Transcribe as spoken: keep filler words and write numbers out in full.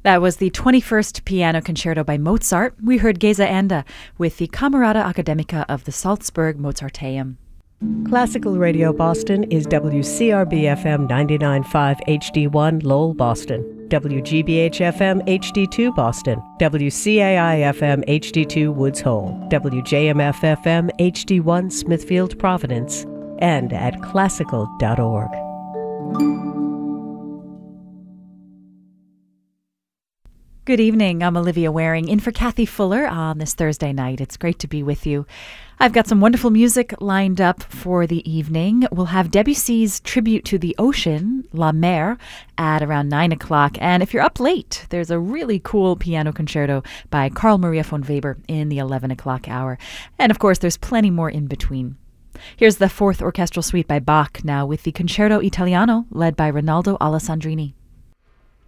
That was the twenty-first Piano Concerto by Mozart. We heard Geza Anda with the Camerata Academica of the Salzburg Mozarteum. Classical Radio Boston is W C R B F M ninety-nine point five H D one Lowell, Boston, W G B H F M H D two Boston, W C A I F M H D two Woods Hole, W J M F F M H D one Smithfield, Providence, and at classical dot org. Good evening. I'm Olivia Waring, in for Kathy Fuller on this Thursday night. It's great to be with you. I've got some wonderful music lined up for the evening. We'll have Debussy's Tribute to the Ocean, La Mer, at around nine o'clock. And if you're up late, there's a really cool piano concerto by Carl Maria von Weber in the eleven o'clock hour. And of course, there's plenty more in between. Here's the Fourth Orchestral Suite by Bach now with the Concerto Italiano led by Rinaldo Alessandrini.